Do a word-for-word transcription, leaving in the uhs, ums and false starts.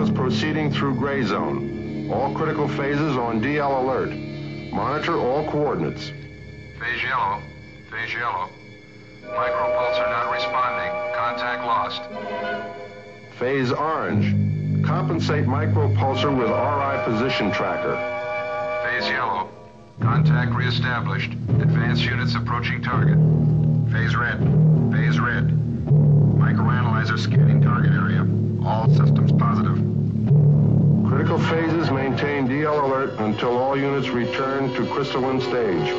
radios proceeding through gray zone. All critical phases on D L alert. Monitor all coordinates. Phase yellow. Phase yellow. Micropulsar not responding. Contact lost. Phase orange. Compensate micropulsar with R I position tracker. Phase yellow. Contact reestablished. Advanced units approaching target. Phase red. Phase red. Microanalyzer scanning target area. All systems positive. Critical phases maintain D L alert until all units return to crystalline stage.